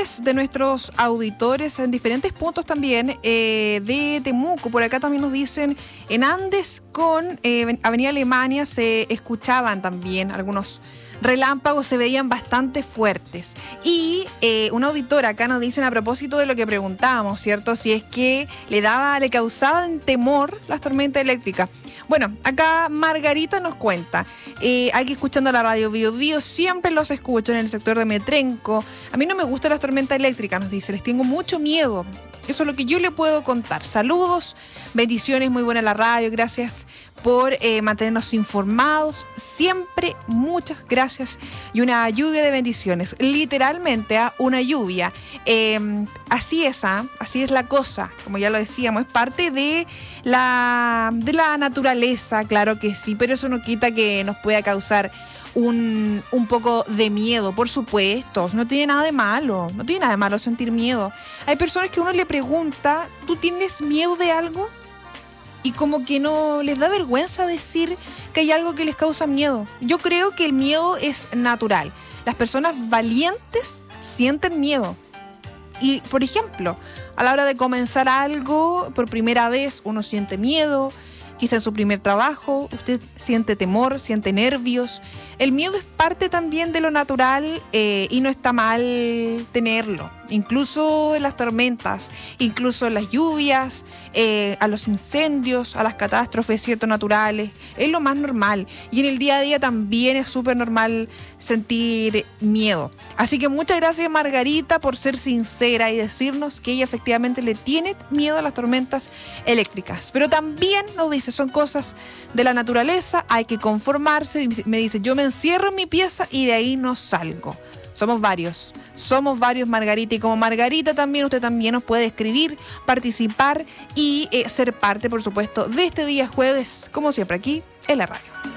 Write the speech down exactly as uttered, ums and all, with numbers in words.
mensajes de nuestros auditores en diferentes puntos también eh, de Temuco. Por acá también nos dicen, en Andes con eh, Avenida Alemania se escuchaban también algunos relámpagos, se veían bastante fuertes. Y eh, una auditora acá nos dicen a propósito de lo que preguntábamos, ¿cierto? Si es que le daba, le causaban temor las tormentas eléctricas. Bueno, acá Margarita nos cuenta, eh, aquí escuchando la radio Bio Bio, siempre los escucho en el sector de Metrenco. A mí no me gustan las tormentas eléctricas, nos dice, les tengo mucho miedo. Eso es lo que yo le puedo contar. Saludos, bendiciones, muy buena la radio, gracias por eh, mantenernos informados. Siempre muchas gracias y una lluvia de bendiciones. Literalmente, ¿eh? Una lluvia. Eh, así es, ¿eh? Así es la cosa, como ya lo decíamos, es parte de la, de la naturaleza, claro que sí, pero eso no quita que nos pueda causar Un, un poco de miedo, por supuesto. No tiene nada de malo, no tiene nada de malo sentir miedo. Hay personas que uno le pregunta, ¿tú tienes miedo de algo? Y como que no les da vergüenza decir que hay algo que les causa miedo. Yo creo que el miedo es natural. Las personas valientes sienten miedo. Y, por ejemplo, a la hora de comenzar algo por primera vez, uno siente miedo. Quizá en su primer trabajo, usted siente temor, siente nervios. El miedo es parte también de lo natural eh, y no está mal tenerlo. Incluso en las tormentas, incluso en las lluvias, eh, a los incendios, a las catástrofes, cierto, naturales. Es lo más normal. Y en el día a día también es súper normal sentir miedo. Así que muchas gracias, Margarita, por ser sincera y decirnos que ella efectivamente le tiene miedo a las tormentas eléctricas. Pero también nos dice, son cosas de la naturaleza, hay que conformarse. Me dice, yo me encierro en mi pieza y de ahí no salgo. Somos varios, somos varios, Margarita, y como Margarita también, usted también nos puede escribir, participar y eh, ser parte, por supuesto, de este día jueves, como siempre aquí en la radio.